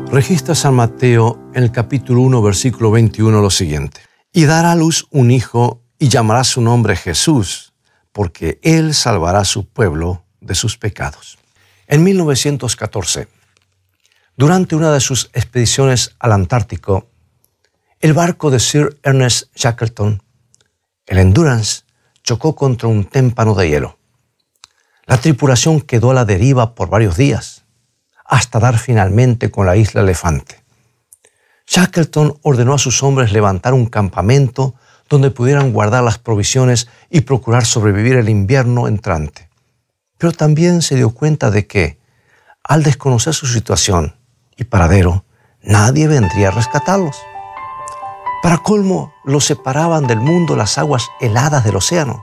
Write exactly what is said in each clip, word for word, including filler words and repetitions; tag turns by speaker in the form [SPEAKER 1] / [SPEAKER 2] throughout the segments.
[SPEAKER 1] Registra San Mateo en el capítulo uno, versículo veintiuno, lo siguiente. Y dará a luz un hijo y llamará su nombre Jesús, porque él salvará a su pueblo de sus pecados. En mil novecientos catorce, durante una de sus expediciones al Antártico, el barco de Sir Ernest Shackleton, el Endurance, chocó contra un témpano de hielo. La tripulación quedó a la deriva por varios días, hasta dar finalmente con la isla Elefante. Shackleton ordenó a sus hombres levantar un campamento donde pudieran guardar las provisiones y procurar sobrevivir el invierno entrante. Pero también se dio cuenta de que, al desconocer su situación y paradero, nadie vendría a rescatarlos. Para colmo, los separaban del mundo las aguas heladas del océano.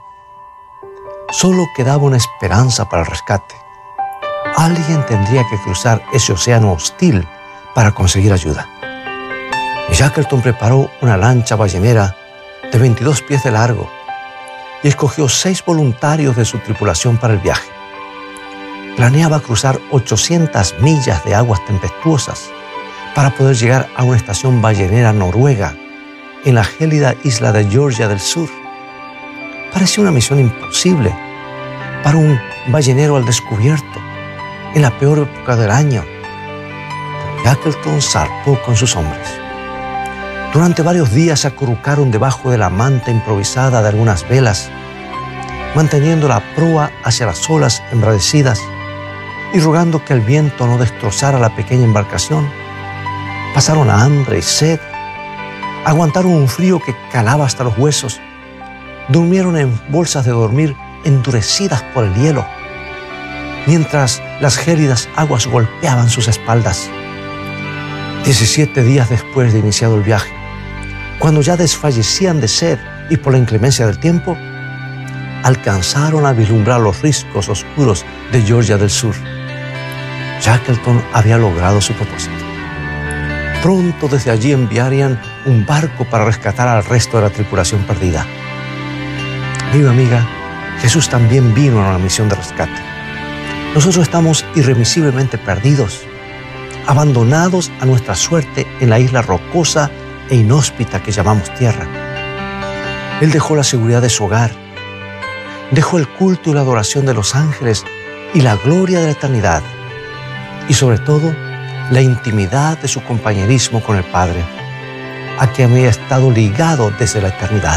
[SPEAKER 1] Solo quedaba una esperanza para el rescate. Alguien tendría que cruzar ese océano hostil para conseguir ayuda. Y Shackleton preparó una lancha ballenera de veintidós pies de largo y escogió seis voluntarios de su tripulación para el viaje. Planeaba cruzar ochocientas millas de aguas tempestuosas para poder llegar a una estación ballenera noruega en la gélida isla de Georgia del Sur. Parecía una misión imposible para un ballenero al descubierto en la peor época del año. Pero Shackleton zarpó con sus hombres. Durante varios días se acurrucaron debajo de la manta improvisada de algunas velas, manteniendo la proa hacia las olas embravecidas y rogando que el viento no destrozara la pequeña embarcación. Pasaron hambre y sed, aguantaron un frío que calaba hasta los huesos, durmieron en bolsas de dormir endurecidas por el hielo, mientras las gélidas aguas golpeaban sus espaldas. Diecisiete días después de iniciado el viaje, cuando ya desfallecían de sed y por la inclemencia del tiempo, alcanzaron a vislumbrar los riscos oscuros de Georgia del Sur. Shackleton había logrado su propósito. Pronto desde allí enviarían un barco para rescatar al resto de la tripulación perdida. Amigo, amiga, Jesús también vino a una misión de rescate. Nosotros estamos irremisiblemente perdidos, abandonados a nuestra suerte en la isla rocosa e inhóspita que llamamos tierra. Él dejó la seguridad de su hogar, dejó el culto y la adoración de los ángeles y la gloria de la eternidad, y sobre todo, la intimidad de su compañerismo con el Padre, a quien había estado ligado desde la eternidad.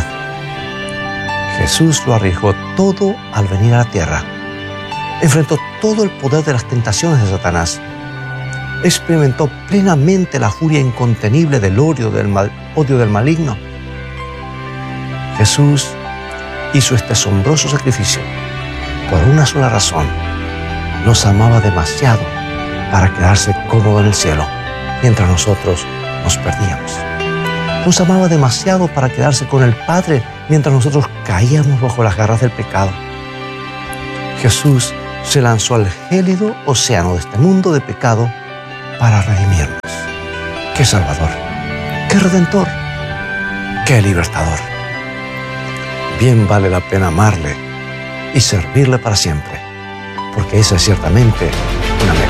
[SPEAKER 1] Jesús lo arriesgó todo al venir a la tierra. Enfrentó todo el poder de las tentaciones de Satanás. Experimentó plenamente la furia incontenible del odio del, mal, odio del maligno. Jesús hizo este asombroso sacrificio por una sola razón. Nos amaba demasiado para quedarse cómodo en el cielo, mientras nosotros nos perdíamos. Nos amaba demasiado para quedarse con el Padre, mientras nosotros caíamos bajo las garras del pecado. Jesús se lanzó al gélido océano de este mundo de pecado para redimirnos. ¡Qué Salvador! ¡Qué Redentor! ¡Qué Libertador! Bien vale la pena amarle y servirle para siempre, porque esa es ciertamente una meta.